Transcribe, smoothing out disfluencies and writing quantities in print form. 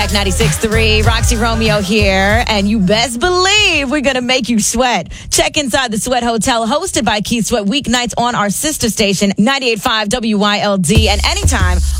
96.3, Roxy Romeo here, and you best believe we're going to make you sweat. Check inside the Sweat Hotel, hosted by Keith Sweat, weeknights on our sister station, 98.5 WYLD, and anytime